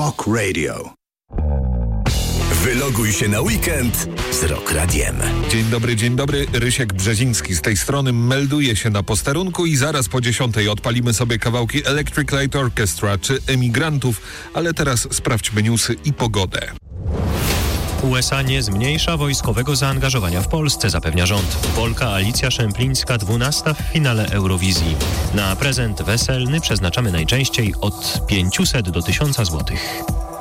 Rock Radio. Wyloguj się na weekend z Rock Radiem. Dzień dobry. Rysiek Brzeziński z tej strony melduje się na posterunku i zaraz po 10:00 odpalimy sobie kawałki Electric Light Orchestra czy Emigrantów, ale teraz sprawdźmy newsy i pogodę. USA nie zmniejsza wojskowego zaangażowania w Polsce, zapewnia rząd. Polka Alicja Szemplińska 12. w finale Eurowizji. Na prezent weselny przeznaczamy najczęściej od 500 do 1000 złotych.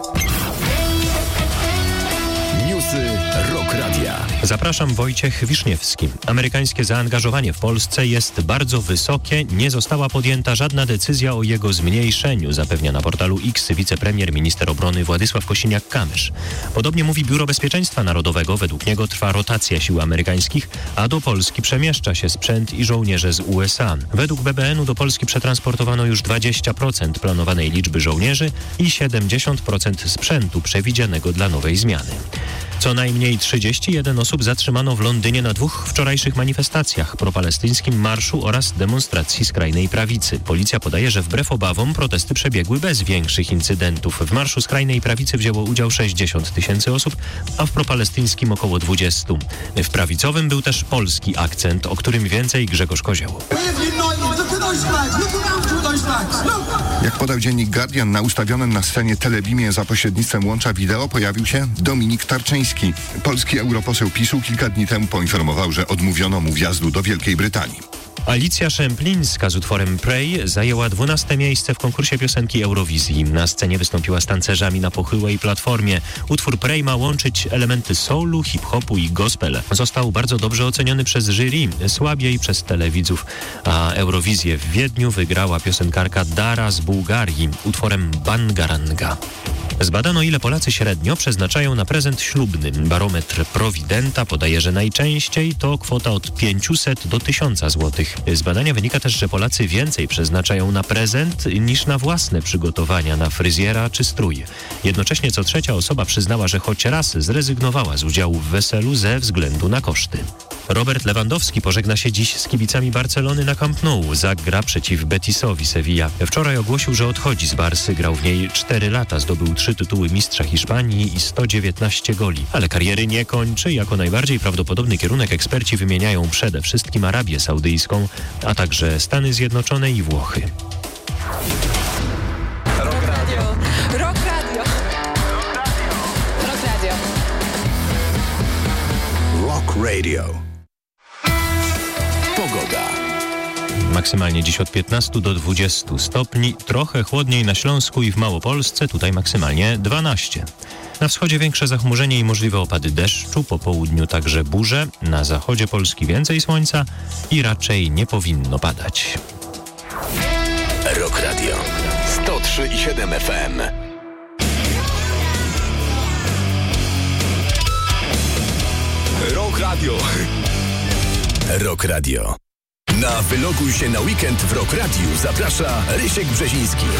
Newsy Rock Radia. Zapraszam, Wojciech Wiszniewski. Amerykańskie zaangażowanie w Polsce jest bardzo wysokie. Nie została podjęta żadna decyzja o jego zmniejszeniu, zapewnia na portalu X wicepremier minister obrony Władysław Kosiniak-Kamysz. Podobnie mówi Biuro Bezpieczeństwa Narodowego. Według niego trwa rotacja sił amerykańskich, a do Polski przemieszcza się sprzęt i żołnierze z USA. Według BBN-u do Polski przetransportowano już 20% planowanej liczby żołnierzy i 70% sprzętu przewidzianego dla nowej zmiany. Co najmniej 31 osób zatrzymano w Londynie na 2 wczorajszych manifestacjach, propalestyńskim marszu oraz demonstracji skrajnej prawicy. Policja podaje, że wbrew obawom protesty przebiegły bez większych incydentów. W marszu skrajnej prawicy wzięło udział 60 000 osób, a w propalestyńskim około 20. W prawicowym był też polski akcent, o którym więcej Grzegorz Kozioł. Jak podał dziennik Guardian, na ustawionym na scenie Telebimie za pośrednictwem łącza wideo pojawił się Dominik Tarczyński. Polski europoseł PiS-u kilka dni temu poinformował, że odmówiono mu wjazdu do Wielkiej Brytanii. Alicja Szemplińska z utworem Pray zajęła 12. miejsce w konkursie piosenki Eurowizji. Na scenie wystąpiła z tancerzami na pochyłej platformie. Utwór Pray ma łączyć elementy soulu, hip-hopu i gospel. Został bardzo dobrze oceniony przez jury, słabiej przez telewidzów. A Eurowizję w Wiedniu wygrała piosenkarka Dara z Bułgarii utworem Bangaranga. Zbadano, ile Polacy średnio przeznaczają na prezent ślubny. Barometr Providenta podaje, że najczęściej to kwota od 500 do 1000 złotych. Z badania wynika też, że Polacy więcej przeznaczają na prezent niż na własne przygotowania, na fryzjera czy strój. Jednocześnie co trzecia osoba przyznała, że choć raz zrezygnowała z udziału w weselu ze względu na koszty. Robert Lewandowski pożegna się dziś z kibicami Barcelony na Camp Nou. Zagra przeciw Betisowi Sevilla. Wczoraj ogłosił, że odchodzi z Barsy. Grał w niej 4 lata, zdobył 3 tytuły mistrza Hiszpanii i 119 goli. Ale kariery nie kończy. Jako najbardziej prawdopodobny kierunek eksperci wymieniają przede wszystkim Arabię Saudyjską, a także Stany Zjednoczone i Włochy. Rock Radio. Rock Radio. Rock Radio. Rock Radio. Pogoda. Maksymalnie dziś od 15 do 20 stopni, trochę chłodniej na Śląsku i w Małopolsce, tutaj maksymalnie 12. Na wschodzie większe zachmurzenie i możliwe opady deszczu, po południu także burze, na zachodzie Polski więcej słońca i raczej nie powinno padać. Rock Radio 103,7 FM. Rock Radio. Rock Radio. Na Wyloguj się na weekend w Rock Radiu zaprasza Rysiek Brzeziński.